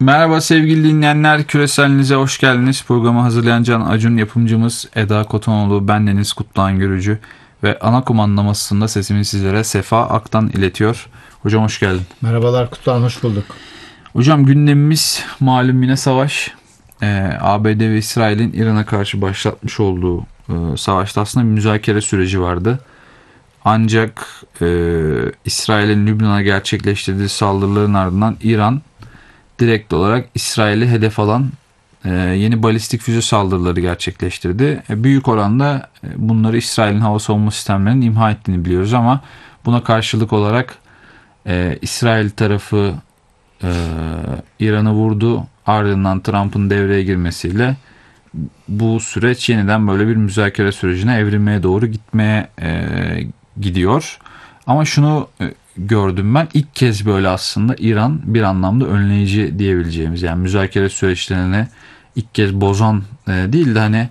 Merhaba sevgili dinleyenler, Küreselinize hoş geldiniz. Programı hazırlayan Can Acun, yapımcımız Eda Kotonoğlu, bendeniz Kutluhan Görücü ve ana kumanda masasında sesimi sizlere Sefa Aktan iletiyor. Hocam hoş geldin. Merhabalar Kutluhan, hoş bulduk. Hocam gündemimiz malum yine savaş. ABD ve İsrail'in İran'a karşı başlatmış olduğu savaşta aslında bir müzakere süreci vardı. Ancak İsrail'in Lübnan'a gerçekleştirdiği saldırıların ardından İran direkt olarak İsrail'i hedef alan yeni balistik füze saldırıları gerçekleştirdi. Büyük oranda bunları İsrail'in hava savunma sistemlerinin imha ettiğini biliyoruz ama buna karşılık olarak İsrail tarafı İran'ı vurdu. Ardından Trump'ın devreye girmesiyle bu süreç yeniden böyle bir müzakere sürecine evrilmeye doğru gidiyor. Ama şunu gördüm ben, ilk kez böyle aslında İran bir anlamda önleyici diyebileceğimiz, yani müzakere süreçlerini ilk kez bozan değil de hani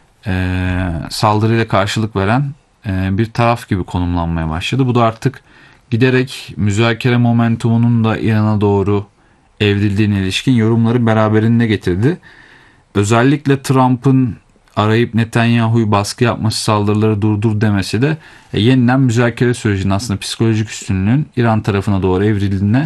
saldırıyla karşılık veren bir taraf gibi konumlanmaya başladı. Bu da artık giderek müzakere momentumunun da İran'a doğru evrildiğine ilişkin yorumları beraberinde getirdi. Özellikle Trump'ın arayıp Netanyahu'yu baskı yapması, saldırıları durdur demesi de yeniden müzakere sürecinin aslında psikolojik üstünlüğün İran tarafına doğru evrildiğine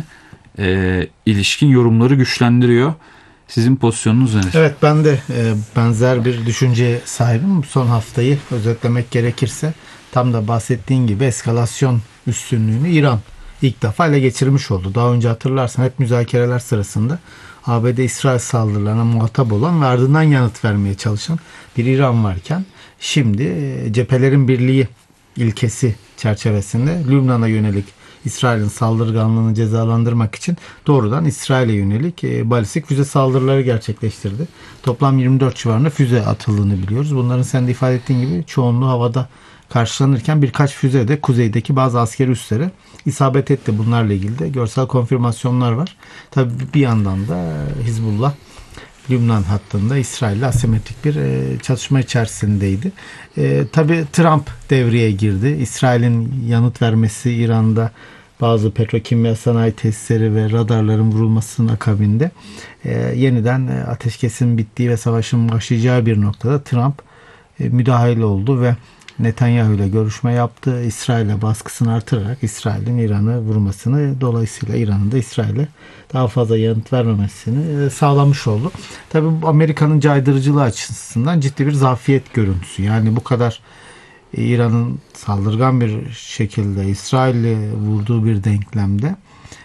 ilişkin yorumları güçlendiriyor. Sizin pozisyonunuz nedir? Evet, ben de benzer bir düşünceye sahibim. Son haftayı özetlemek gerekirse tam da bahsettiğin gibi eskalasyon üstünlüğünü İran ilk defa ele geçirmiş oldu. Daha önce hatırlarsan hep müzakereler sırasında ABD-İsrail saldırılarına muhatap olan ve ardından yanıt vermeye çalışan bir İran varken şimdi cephelerin birliği ilkesi çerçevesinde Lübnan'a yönelik İsrail'in saldırganlığını cezalandırmak için doğrudan İsrail'e yönelik balistik füze saldırıları gerçekleştirdi. Toplam 24 civarında füze atıldığını biliyoruz. Bunların sen de ifade ettiğin gibi çoğunluğu havada karşılanırken birkaç füze de kuzeydeki bazı askeri üslere isabet etti. Bunlarla ilgili de görsel konfirmasyonlar var. Tabii bir yandan da Hizbullah Lübnan hattında İsrail'le asimetrik bir çatışma içerisindeydi. Tabii Trump devreye girdi. İsrail'in yanıt vermesi, İran'da bazı petrokimya sanayi tesisleri ve radarların vurulmasının akabinde yeniden ateşkesin bittiği ve savaşın başlayacağı bir noktada Trump müdahale oldu ve Netanyahu ile görüşme yaptı. İsrail'e baskısını artırarak İsrail'in İran'ı vurmasını, dolayısıyla İran'ın da İsrail'e daha fazla yanıt vermemesini sağlamış oldu. Tabii bu Amerika'nın caydırıcılığı açısından ciddi bir zafiyet görüntüsü. Yani bu kadar İran'ın saldırgan bir şekilde İsrail'e vurduğu bir denklemde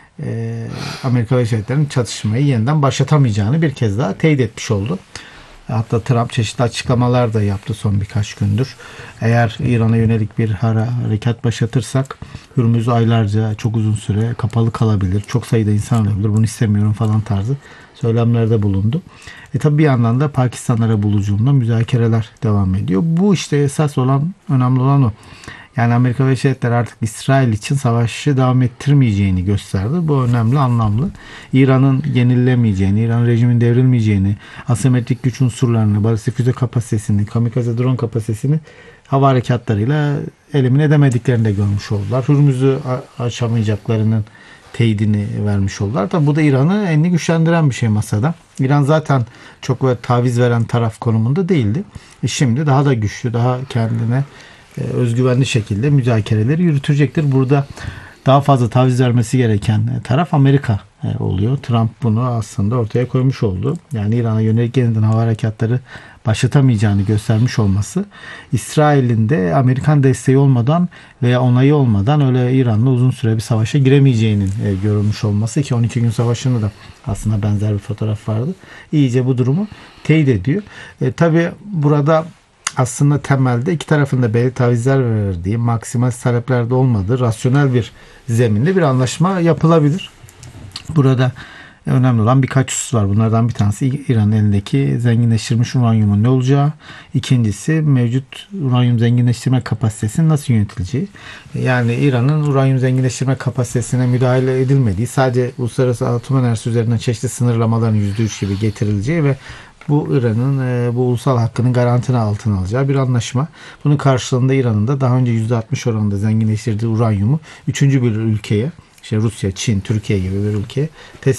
Amerika ve Devletleri'nin çatışmayı yeniden başlatamayacağını bir kez daha teyit etmiş oldu. Hatta Trump çeşitli açıklamalar da yaptı son birkaç gündür. Eğer İran'a yönelik bir harekat başlatırsak Hürmüz aylarca, çok uzun süre kapalı kalabilir. Çok sayıda insan ölebilir. Bunu istemiyorum falan tarzı söylemlerde bulundu. Tabi bir yandan da Pakistan arabuluculuğunda müzakereler devam ediyor. Bu işte esas olan, önemli olan o. Yani Amerika Birleşik Devletleri artık İsrail için savaşı devam ettirmeyeceğini gösterdi. Bu önemli, anlamlı. İran'ın yenilemeyeceğini, İran rejimin devrilmeyeceğini, asimetrik güç unsurlarını, balistik füze kapasitesini, kamikaze drone kapasitesini hava harekatlarıyla elimine edemediklerini de görmüş oldular. Hürmüz'ü aşamayacaklarının teyidini vermiş oldular. Tabi bu da İran'ı en güçlendiren bir şey masada. İran zaten çok böyle taviz veren taraf konumunda değildi. Şimdi daha da güçlü, daha kendine özgüvenli şekilde müzakereleri yürütecektir. Burada daha fazla taviz vermesi gereken taraf Amerika oluyor. Trump bunu aslında ortaya koymuş oldu. Yani İran'a yönelik yeniden hava harekatları başlatamayacağını göstermiş olması, İsrail'in de Amerikan desteği olmadan veya onayı olmadan öyle İran'la uzun süre bir savaşa giremeyeceğinin görülmüş olması, ki 12 gün savaşında da aslında benzer bir fotoğraf vardı. İyice bu durumu teyit ediyor. Tabii burada aslında temelde iki tarafın da belli tavizler verdiği, maksimal taleplerde olmadığı rasyonel bir zeminde bir anlaşma yapılabilir. Burada önemli olan birkaç husus var. Bunlardan bir tanesi İran'ın elindeki zenginleştirilmiş uranyumun ne olacağı. İkincisi mevcut uranyum zenginleştirme kapasitesinin nasıl yönetileceği. Yani İran'ın uranyum zenginleştirme kapasitesine müdahale edilmediği, sadece uluslararası atom enerjisi üzerinden çeşitli sınırlamaların %3 gibi getirileceği ve bu İran'ın bu ulusal hakkının garantini altına alacağı bir anlaşma. Bunun karşılığında İran'ın da daha önce %60 oranında zenginleştirdiği uranyumu 3. bir ülkeye, işte Rusya, Çin, Türkiye gibi bir ülkeye teslim